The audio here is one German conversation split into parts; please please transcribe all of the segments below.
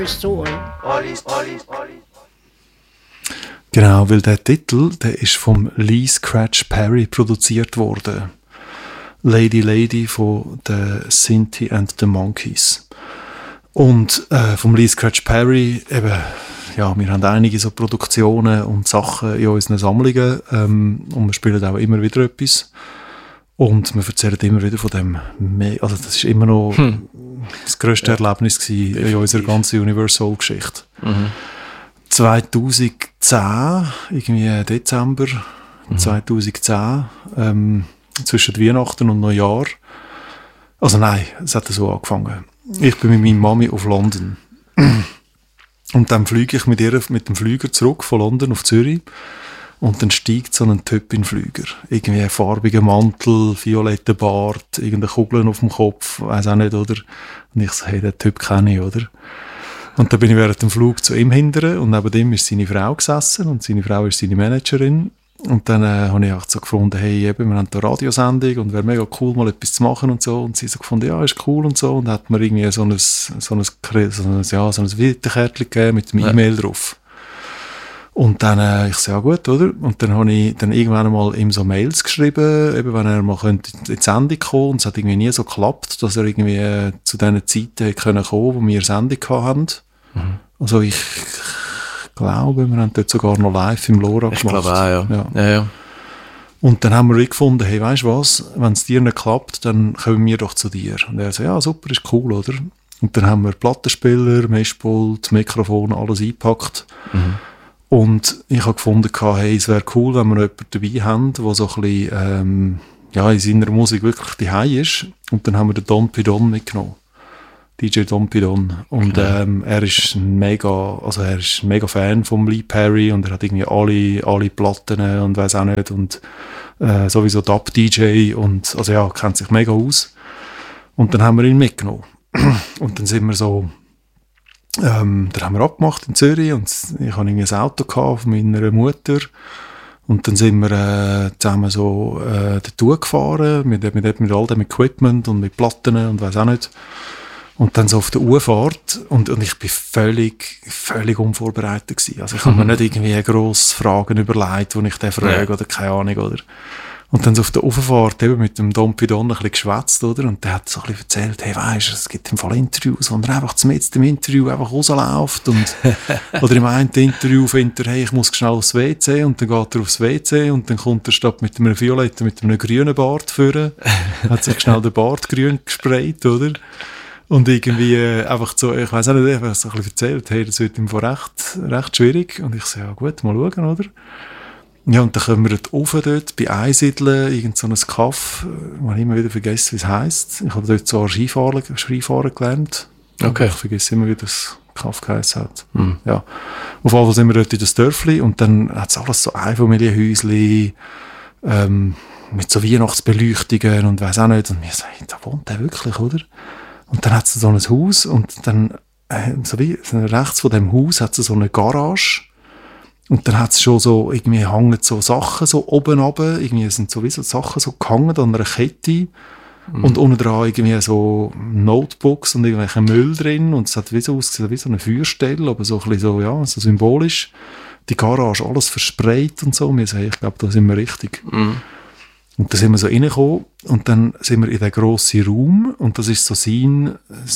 Genau, weil der Titel, der ist vom Lee Scratch Perry produziert worden. Lady Lady von den Sinti and the Monkeys. Und vom Lee Scratch Perry, eben, ja, wir haben einige so Produktionen und Sachen in unseren Sammlungen und wir spielen auch immer wieder etwas. Und wir erzählen immer wieder von dem, also das ist immer noch das grösste Erlebnis gewesen in unserer ganzen Universal-Geschichte. 2010, irgendwie Dezember 2010, zwischen Weihnachten und Neujahr, also nein, es hat so angefangen. Ich bin mit meiner Mami auf London. Und dann fliege ich mit ihr mit dem Flüger zurück von London auf Zürich. Und dann steigt so ein Typ in den Flüger. Irgendwie ein farbiger Mantel, violetter Bart, irgendeine Kugeln auf dem Kopf, weiss auch nicht, oder? Und ich so, hey, den Typ kenne ich, oder? Und dann bin ich während dem Flug zu ihm hindern und neben ihm ist seine Frau gesessen und seine Frau ist seine Managerin. Und dann habe ich auch so gefunden, hey, eben, wir haben da eine Radiosendung und wäre mega cool, mal etwas zu machen und so. Und sie so gefunden, ja, ist cool und so. Und dann hat mir irgendwie so ein Visitenkärtchen gegeben mit dem E-Mail drauf. Und dann, ich so, ja gut, oder? Und dann habe ich dann irgendwann einmal ihm so Mails geschrieben, eben wenn er mal könnte in die Sendung kommen. Und es hat irgendwie nie so geklappt, dass er irgendwie zu diesen Zeiten hätte kommen können, wo wir Sendung hatten. Also ich glaube, wir haben dort sogar noch live im LoRa gemacht. Ich glaube auch, ja. Und dann haben wir gefunden, hey, weisst du was, wenn es dir nicht klappt, dann kommen wir doch zu dir. Und er so, ja, super, ist cool, oder? Und dann haben wir Plattenspieler, Mischpult, Mikrofon, alles eingepackt. Und ich habe gefunden, hey, es wäre cool, wenn wir noch jemanden dabei haben, der so ein bisschen, in seiner Musik wirklich daheim ist. Und dann haben wir den Don Pidon mitgenommen. DJ Don Pidon. Und er ist ein mega Fan vom Lee Perry und er hat irgendwie alle Platten und weiss auch nicht und sowieso Dub-DJ und, also ja, kennt sich mega aus. Und dann haben wir ihn mitgenommen. Und dann sind wir so, dann haben wir abgemacht in Zürich und ich hatte irgendwie ein Auto gehabt von meiner Mutter und dann sind wir zusammen so dorthin gefahren mit all dem Equipment und mit Platten und weiss auch nicht. Und dann so auf der Uhrfahrt und ich bin völlig unvorbereitet gewesen. Also ich habe mir nicht irgendwie grosse Fragen überlegt, wo ich den frage oder keine Ahnung, oder? Und dann so auf der Auffahrt eben mit dem Don Pidon ein bisschen geschwätzt, oder? Und der hat so ein bisschen erzählt, hey, weisst du, es gibt im Fall Interviews, wo er einfach mitten im Interview einfach rausläuft und, oder im einen Interview findet er, hey, ich muss schnell aufs WC und dann geht er aufs WC und dann kommt er statt mit einem violetten, mit einem grünen Bart führen, hat sich schnell den Bart grün gesprayt, oder? Und irgendwie einfach so, ich weiss auch nicht, ich habe so ein bisschen erzählt, hey, das wird ihm recht schwierig. Und ich so, ja gut, mal schauen, oder? Ja, und dann kommen wir dort bei Einsiedeln, irgend so ein Kaff, ich immer wieder vergessen, wie es heisst. Ich habe dort zwar Skifahren gelernt. Okay. Ich vergesse immer, wie das Kaff geheissen hat. Ja. Auf jeden Fall sind wir dort in das Dörfli und dann hat es alles so Einfamilienhäusli, mit so Weihnachtsbeleuchtungen und weiss auch nicht. Und wir sagen, da wohnt der wirklich, oder? Und dann hat es so ein Haus und dann, so wie rechts von dem Haus hat es so eine Garage. Und dann hat es schon so, irgendwie hängen so Sachen so oben runter, irgendwie sind sowieso Sachen so gehangen an einer Kette. Und unten dran irgendwie so Notebooks und irgendwelchen Müll drin. Und es hat wie so ausgesehen wie so eine Feuerstelle, aber so ein bisschen so, ja, so symbolisch. Die Garage, alles versprayt und so. Wir sagen, ich glaube, da sind wir richtig. Und da sind wir so reingekommen und dann sind wir in den grossen Raum und das ist so sein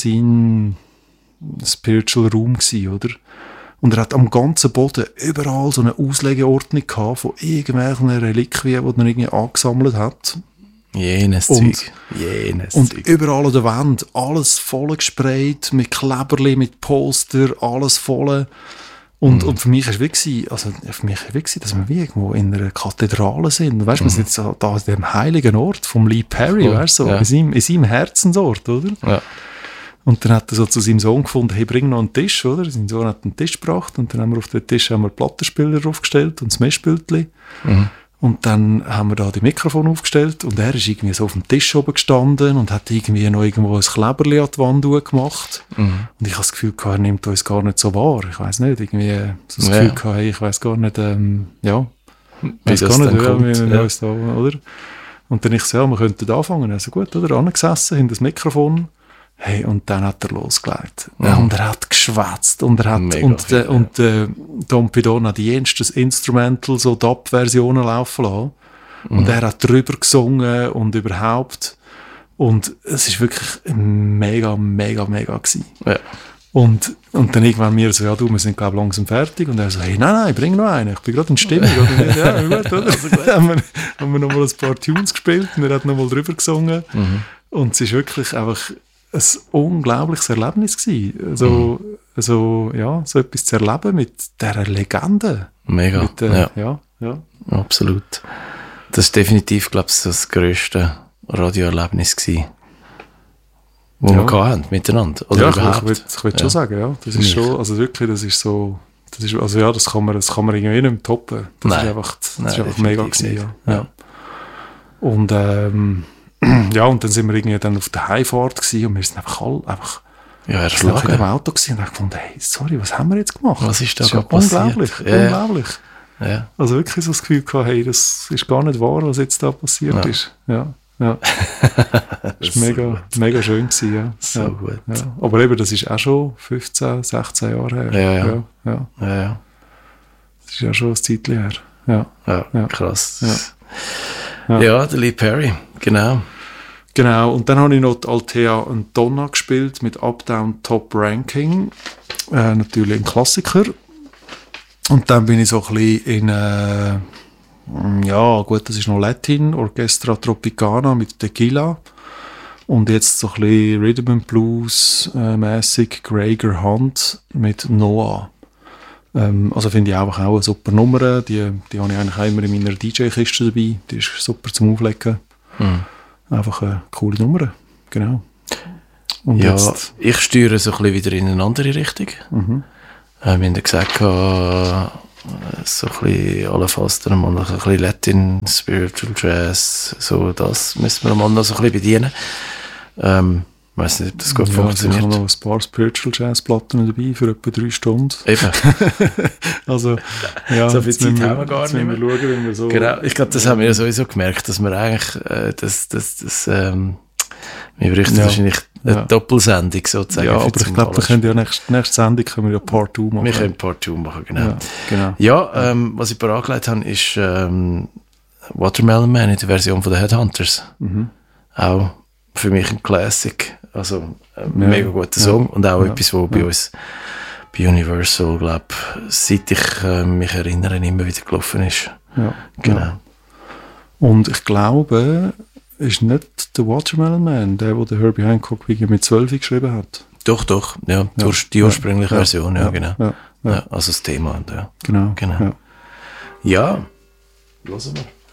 Spiritual Room gewesen, oder? Und er hat am ganzen Boden überall so eine Auslegeordnung gehabt von irgendwelchen Reliquien, die er irgendwie angesammelt hat. Jenes Zeug. Und überall an der Wand, alles voll gesprayt, mit Kleberli, mit Poster, alles voll. Und für mich war es wirklich, dass wir wie irgendwo in einer Kathedrale sind. Weißt du, wir sind jetzt da an dem heiligen Ort vom Lee Perry, weißt du, so, in seinem Herzensort, oder? Ja. Und dann hat er so zu seinem Sohn gefunden, hey, bring noch einen Tisch, oder? Sein Sohn hat einen Tisch gebracht und dann haben wir auf den Tisch Plattenspieler draufgestellt und das Mischpultli. Und dann haben wir da die Mikrofone aufgestellt und er ist irgendwie so auf dem Tisch oben gestanden und hat irgendwie noch irgendwo ein Kleberli an die Wand gemacht. Und ich habe das Gefühl gehabt, er nimmt uns gar nicht so wahr. Ich weiss nicht, irgendwie so das Gefühl gehabt, hey, ich weiss gar nicht, weiss gar nicht, wie wir uns da, oder? Und dann ich so, ja, wir könnten anfangen. Also gut, oder? Angesessen, hinter das Mikrofon, Hey, und dann hat er losgelegt. Und er hat geschwätzt. Und er hat, Mega und Dom Pidon hat die jensten Instrumental, so Dub-Versionen laufen lassen. Und er hat drüber gesungen und überhaupt. Und es ist wirklich mega, mega, mega gewesen. Ja. Und dann irgendwann wir so, ja du, wir sind glaube langsam fertig. Und er so, hey, nein, bring noch einen. Ich bin gerade in Stimmung. Oder? Ja, gut, oder? Also, haben wir noch mal ein paar Tunes gespielt und er hat noch mal drüber gesungen. Und es ist wirklich einfach ein unglaubliches Erlebnis gewesen. So etwas zu erleben mit dieser Legende. Mega, mit, ja. Absolut. Das ist definitiv, glaube ich, das grösste Radioerlebnis gewesen, wo wir hatten, miteinander. Oder ja, überhaupt. Ich würde schon sagen, ja. Das ist schon, also wirklich, das ist so, also ja, das kann man irgendwie nicht mehr toppen. Das ist einfach mega gewesen, ja. Und, ja, und dann sind wir irgendwie dann auf der Heimfahrt gewesen und wir sind einfach erschlagen in dem Auto gewesen und haben gefunden, hey, sorry, was haben wir jetzt gemacht? Was ist da das gerade unglaublich, passiert? unglaublich. Ja. Also wirklich so das Gefühl gehabt, hey, das ist gar nicht wahr, was jetzt da passiert ist. Ja. Das war mega schön gewesen, ja. So gut. Ja. Aber eben, das ist auch schon 15, 16 Jahre her. Ja. Das ist ja schon ein Zeitchen her. Ja. Krass. Ja, der Lee Perry, genau. Genau, und dann habe ich noch die Althea und Donna gespielt mit Uptown Top Ranking. Natürlich ein Klassiker. Und dann bin ich so ein bisschen in, ja gut, das ist noch Latin, Orchestra Tropicana mit Tequila. Und jetzt so ein bisschen Rhythm and Blues mäßig Gregor Hunt mit Noah. Also finde ich auch eine super Nummer. Die habe ich eigentlich auch immer in meiner DJ-Kiste dabei. Die ist super zum Auflegen. Einfach eine coole Nummer. Genau. Und ja, jetzt, ich steuere so ein bisschen wieder in eine andere Richtung. Wir haben gesagt, so ein bisschen allenfalls dann mal noch ein bisschen Latin, Spiritual Jazz, so das müssen wir mal noch so ein bisschen bedienen. Ich weiss nicht, ob das gut funktioniert. Ich habe noch ein paar Spiritual Jazz-Platten dabei für etwa 3 Stunden. Eben. Also, ja, so viel Zeit haben wir gar nicht mehr. Schauen, wenn wir so... Genau, ich glaube, das haben wir ja sowieso gemerkt, dass wir eigentlich wir bräuchten wahrscheinlich eine Doppelsendung sozusagen. Ja, aber ich glaube, wir können ja nächste Sendung können wir ja Part 2 machen. Wir können Part 2 machen, genau. Ja, was ich bereitgelegt habe, ist Watermelon Man in der Version von den Headhunters. Auch für mich ein Classic. Also ein mega guter Song und auch etwas, was bei uns bei Universal, glaube seit ich mich erinnere, immer wieder gelaufen ist. Ja, genau. Und ich glaube, ist nicht der Watermelon Man, der Herbie Hancock mit 12 geschrieben hat. Doch, ja, die ursprüngliche Version, genau. Ja, also das Thema. Genau. Ja, hören wir.